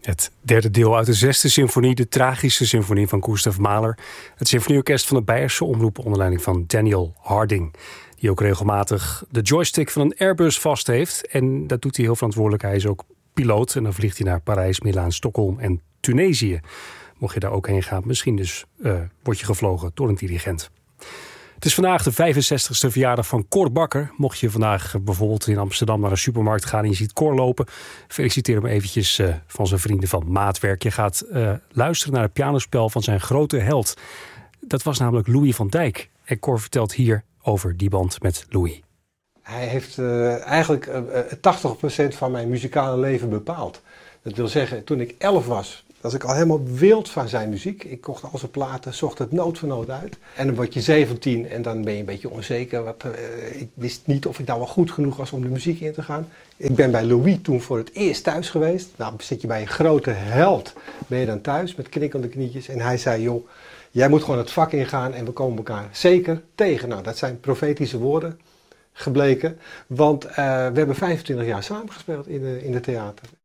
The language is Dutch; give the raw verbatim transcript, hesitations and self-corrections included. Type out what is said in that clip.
Het derde deel uit de zesde symfonie, de tragische symfonie van Gustav Mahler. Het symfonieorkest van de Beierse Omroep onder leiding van Daniel Harding. Die ook regelmatig de joystick van een Airbus vast heeft. En dat doet hij heel verantwoordelijk. Hij is ook piloot en dan vliegt hij naar Parijs, Milaan, Stockholm en Tunesië. Mocht je daar ook heen gaan, misschien dus uh, word je gevlogen door een dirigent. Het is vandaag de vijfenzestigste verjaardag van Cor Bakker. Mocht je vandaag bijvoorbeeld in Amsterdam naar een supermarkt gaan en je ziet Cor lopen, feliciteer hem eventjes uh, van zijn vrienden van Maatwerk. Je gaat uh, luisteren naar het pianospel van zijn grote held. Dat was namelijk Louis van Dijk. En Cor vertelt hier over die band met Louis. Hij heeft uh, eigenlijk uh, tachtig procent van mijn muzikale leven bepaald. Dat wil zeggen, toen ik elf was, was ik al helemaal wild van zijn muziek. Ik kocht al zijn platen, zocht het noot voor noot uit. En dan word je zeventien en dan ben je een beetje onzeker. Wat, uh, ik wist niet of ik nou wel goed genoeg was om de muziek in te gaan. Ik ben bij Louis toen voor het eerst thuis geweest. Nou, zit je bij een grote held, ben je dan thuis met knikkende knietjes. En hij zei, joh, jij moet gewoon het vak ingaan en we komen elkaar zeker tegen. Nou, dat zijn profetische woorden gebleken. Want uh, we hebben vijfentwintig jaar samengespeeld in de, in de theater.